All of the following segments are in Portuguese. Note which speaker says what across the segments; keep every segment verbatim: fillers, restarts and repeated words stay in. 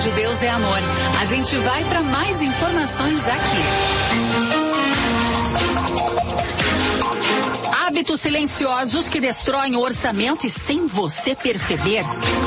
Speaker 1: Rádio Deus é Amor. A gente vai para mais informações aqui. Hábitos silenciosos que destroem o orçamento e sem você perceber.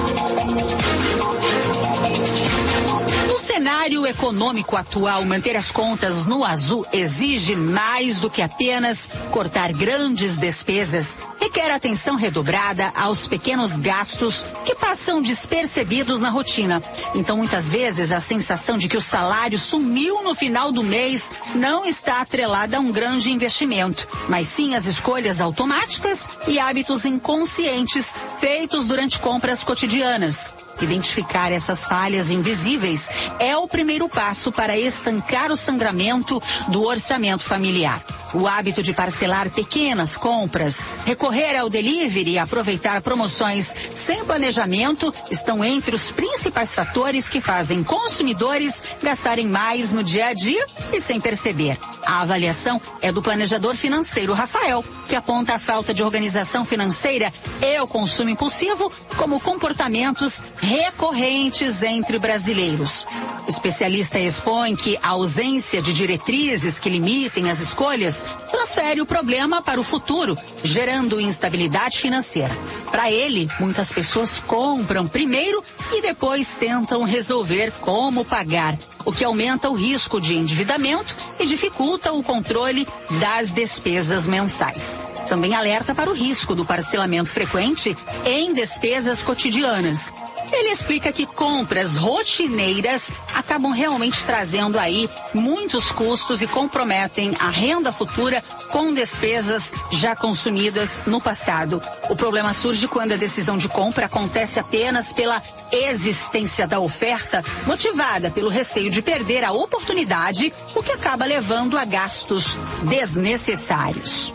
Speaker 1: No cenário econômico atual, manter as contas no azul exige mais do que apenas cortar grandes despesas. Requer atenção redobrada aos pequenos gastos que passam despercebidos na rotina. Então, muitas vezes, a sensação de que o salário sumiu no final do mês não está atrelada a um grande investimento, mas sim às escolhas automáticas e hábitos inconscientes feitos durante compras cotidianas. Identificar essas falhas invisíveis é o primeiro passo para estancar o sangramento do orçamento familiar. O hábito de parcelar pequenas compras, recorrer ao delivery e aproveitar promoções sem planejamento estão entre os principais fatores que fazem consumidores gastarem mais no dia a dia e sem perceber. A avaliação é do planejador financeiro Rafael, que aponta a falta de organização financeira e o consumo impulsivo como comportamentos recorrentes entre brasileiros. O especialista expõe que a ausência de diretrizes que limitem as escolhas transfere o problema para o futuro, gerando instabilidade financeira. Para ele, muitas pessoas compram primeiro e depois tentam resolver como pagar, o que aumenta o risco de endividamento e dificulta o controle das despesas mensais. Também alerta para o risco do parcelamento frequente em despesas cotidianas. Ele explica que compras rotineiras acabam realmente trazendo aí muitos custos e comprometem a renda futura com despesas já consumidas no passado. O problema surge quando a decisão de compra acontece apenas pela existência da oferta, motivada pelo receio de perder a oportunidade, o que acaba levando a gastos desnecessários.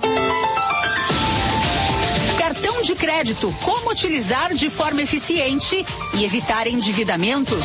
Speaker 1: Cartão de crédito, como utilizar de forma eficiente e evitar endividamentos?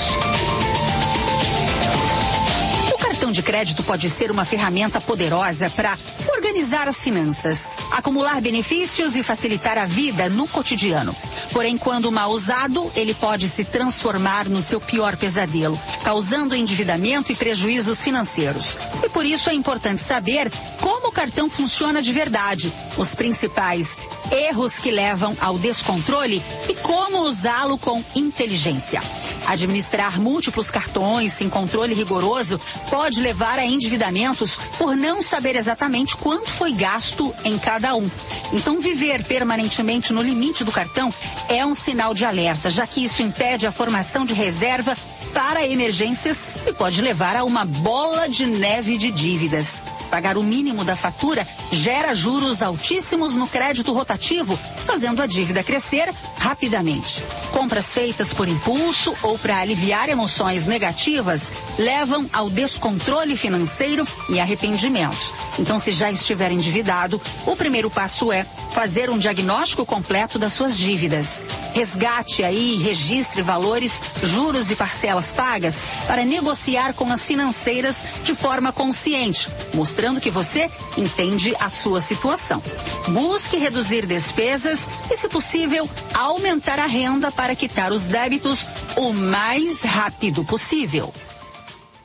Speaker 1: O cartão de crédito pode ser uma ferramenta poderosa para organizar as finanças, acumular benefícios e facilitar a vida no cotidiano. Porém, quando mal usado, ele pode se transformar no seu pior pesadelo, causando endividamento e prejuízos financeiros. E por isso é importante saber como o cartão funciona de verdade, os principais erros que levam ao descontrole e como usá-lo com inteligência. Administrar múltiplos cartões sem controle rigoroso pode levar a endividamentos por não saber exatamente quanto foi gasto em cada um. Então, viver permanentemente no limite do cartão é um sinal de alerta, já que isso impede a formação de reserva para emergências e pode levar a uma bola de neve de dívidas. Pagar o mínimo da fatura gera juros altíssimos no crédito rotativo, fazendo a dívida crescer rapidamente. Compras feitas por impulso ou para aliviar emoções negativas levam ao descontrole financeiro e arrependimentos. Então, se já estiver endividado, o primeiro passo é fazer um diagnóstico completo das suas dívidas. Resgate aí e registre valores, juros e parcelas pagas para negociar com as financeiras de forma consciente, mostrando que você entende a sua situação. Busque reduzir despesas e, se possível, aumentar a renda para quitar os débitos o mais rápido possível.